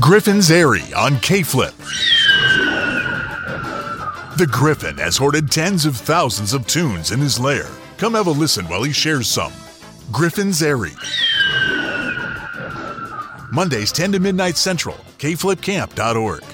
Griffin's Airy on K-Flip. The Griffin has hoarded tens of thousands of tunes in his lair. Come have a listen while he shares some. Griffin's Airy. Mondays 10 to midnight Central, kflipcamp.org.